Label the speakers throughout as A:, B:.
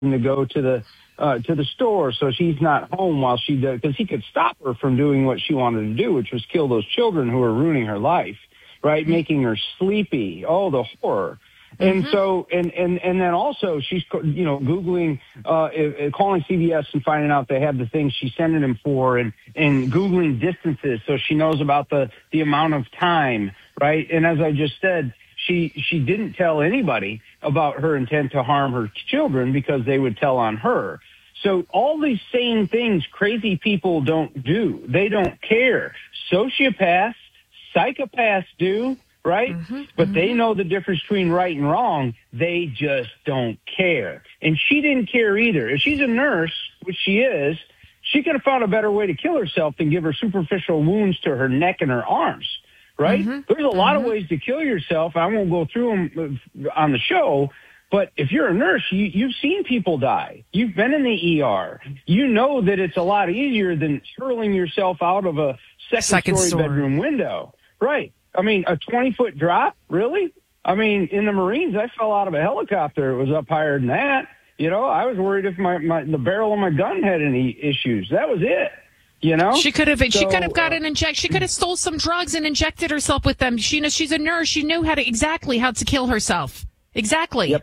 A: to go to the store, so she's not home while she does, because he could stop her from doing what she wanted to do, which was kill those children who were ruining her life, right? Making her sleepy. Oh, the horror. And so, and then also she's, Googling, calling CVS and finding out they have the things she's sending him for, and Googling distances so she knows about the amount of time, right? And as I just said, she didn't tell anybody about her intent to harm her children because they would tell on her. So all these same things crazy people don't do. They don't care. Sociopaths, psychopaths do, right? But they know the difference between right and wrong. They just don't care. And she didn't care either. If she's a nurse, which she is, she could have found a better way to kill herself than give her superficial wounds to her neck and her arms, right? There's a lot of ways to kill yourself. I won't go through them on the show. But if you're a nurse, you've seen people die. You've been in the ER. You know that it's a lot easier than hurling yourself out of a second-story bedroom window. Right. I mean, a 20-foot drop? Really? I mean, in the Marines, I fell out of a helicopter. It was up higher than that. I was worried if the barrel of my gun had any issues. That was it.
B: She could have got an injection. She could have stole some drugs and injected herself with them. She's a nurse. She knew exactly how to kill herself. Exactly.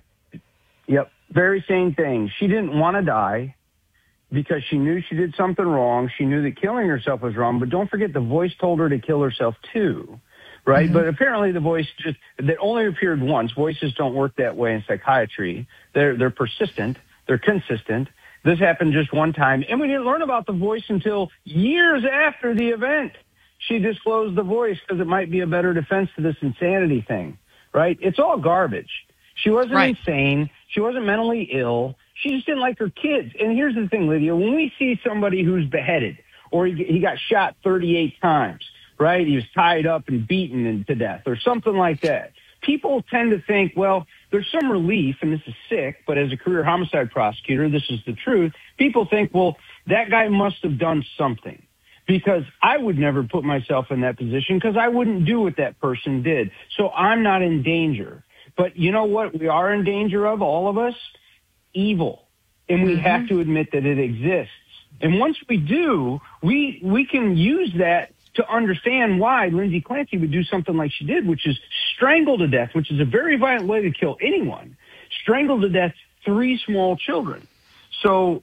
A: Yep. Very same thing. She didn't want to die because she knew she did something wrong. She knew that killing herself was wrong. But don't forget, the voice told her to kill herself too, right? But apparently the voice that only appeared once. Voices don't work that way in psychiatry. They're persistent. They're consistent. This happened just one time. And we didn't learn about the voice until years after the event. She disclosed the voice because it might be a better defense to this insanity thing, right? It's all garbage. She wasn't insane. She wasn't mentally ill. She just didn't like her kids. And here's the thing, Lydia. When we see somebody who's beheaded or he got shot 38 times, right? He was tied up and beaten to death or something like that. People tend to think, well, there's some relief, and this is sick, but as a career homicide prosecutor, this is the truth. People think, well, that guy must have done something, because I would never put myself in that position because I wouldn't do what that person did. So I'm not in danger. But you know what we are in danger of, all of us? Evil. And we have to admit that it exists. And once we do, we can use that to understand why Lindsay Clancy would do something like she did, which is strangle to death, which is a very violent way to kill anyone. Strangle to death 3 small children. So,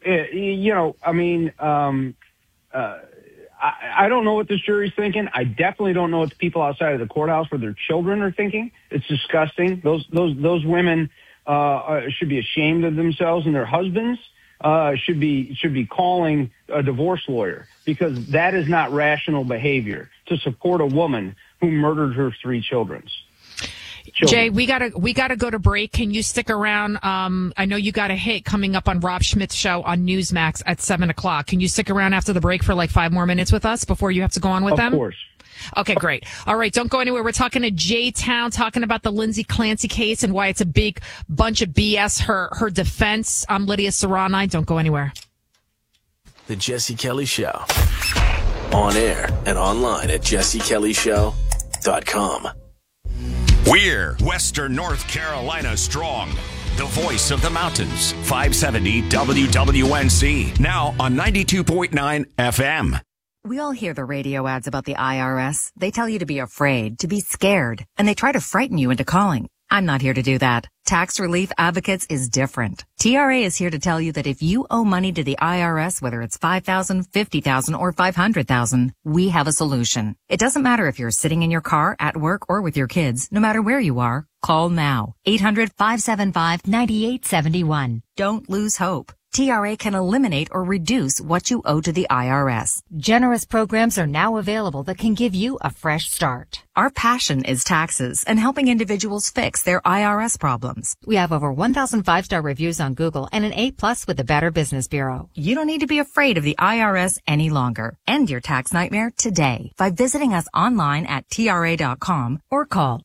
A: I don't know what this jury's thinking. I definitely don't know what the people outside of the courthouse with their children are thinking. It's disgusting. Those women should be ashamed of themselves, and their husbands should be calling a divorce lawyer, because that is not rational behavior to support a woman who murdered her 3 children.
B: Jay, we gotta go to break. Can you stick around? I know you got a hit coming up on Rob Schmidt's show on Newsmax at 7:00. Can you stick around after the break for like 5 more minutes with us before you have to go on with them?
A: Of course.
B: Okay, great. All right, don't go anywhere. We're talking to Jay Town, talking about the Lindsay Clancy case and why it's a big bunch of BS. Her defense. I'm Lydia Serrani. Don't go anywhere.
C: The Jesse Kelly Show. On air and online at jessekellyshow.com.
D: We're Western North Carolina strong. The voice of the mountains. 570 WWNC. Now on 92.9 FM.
E: We all hear the radio ads about the IRS. They tell you to be afraid, to be scared, and they try to frighten you into calling. I'm not here to do that. Tax Relief Advocates is different. TRA is here to tell you that if you owe money to the IRS, whether it's $5,000, $50,000, or $500,000, we have a solution. It doesn't matter if you're sitting in your car, at work, or with your kids. No matter where you are, call now. 800-575-9871. Don't lose hope. TRA can eliminate or reduce what you owe to the IRS.
F: Generous programs are now available that can give you a fresh start.
E: Our passion is taxes and helping individuals fix their IRS problems.
F: We have over 1,000 5-star reviews on Google and an A+ with the Better Business Bureau.
E: You don't need to be afraid of the IRS any longer. End your tax nightmare today by visiting us online at TRA.com or call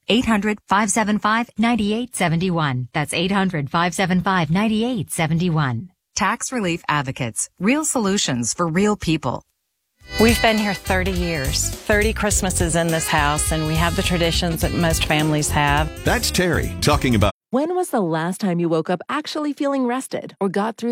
E: 800-575-9871. That's 800-575-9871. Tax Relief Advocates. Real solutions for real people.
G: We've been here 30 years, 30 Christmases in this house, and we have the traditions that most families have.
H: That's Terry talking about When was the last time you woke up actually feeling rested or got through